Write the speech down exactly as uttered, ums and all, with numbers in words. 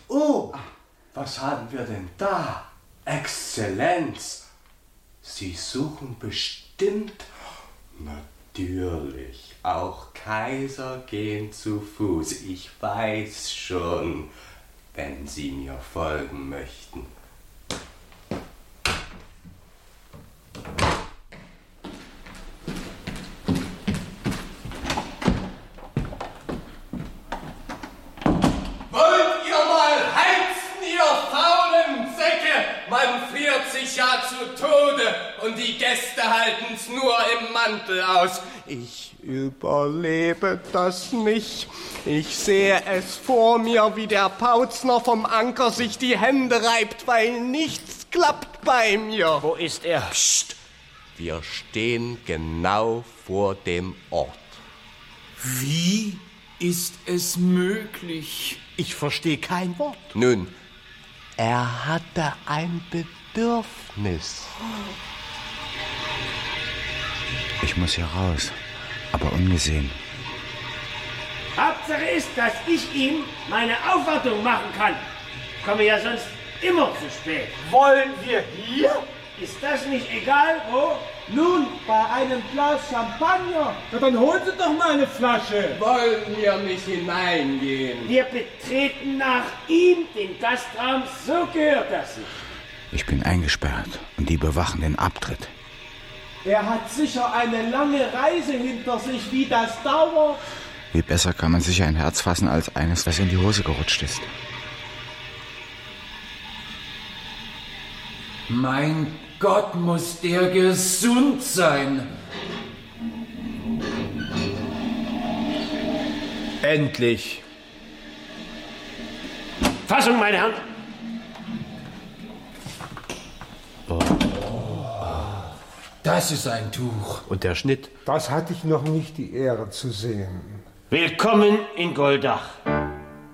Oh, was haben wir denn da? Exzellenz, Sie suchen bestimmt... Natürlich, auch Kaiser gehen zu Fuß. Ich weiß schon, wenn Sie mir folgen möchten. Wollt ihr mal heizen, ihr faulen Säcke? Man friert sich ja zu Tode und die Gäste halten's nur im Mantel aus. Ich überlebe das nicht. Ich sehe es vor mir, wie der Pautzner vom Anker sich die Hände reibt, weil nichts klappt bei mir. Wo ist er? Psst! Wir stehen genau vor dem Ort. Wie ist es möglich? Ich verstehe kein Wort. Nun, er hatte ein Bedürfnis. Ich muss hier raus, aber ungesehen. Hauptsache ist, dass ich ihm meine Aufwartung machen kann. Ich komme ja sonst immer zu spät. Wollen wir hier? Ist das nicht egal, wo? Nun, bei einem Glas Champagner. Na, dann holen Sie doch mal eine Flasche. Wollen wir nicht hineingehen? Wir betreten nach ihm den Gastraum, so gehört das sich. Ich bin eingesperrt und die bewachen den Abtritt. Er hat sicher eine lange Reise hinter sich, wie das dauert. Wie besser kann man sich ein Herz fassen als eines, das in die Hose gerutscht ist? Mein Gott, muss der gesund sein. Endlich. Fassung, meine Herren. Das ist ein Tuch. Und der Schnitt? Das hatte ich noch nicht die Ehre zu sehen. Willkommen in Goldach.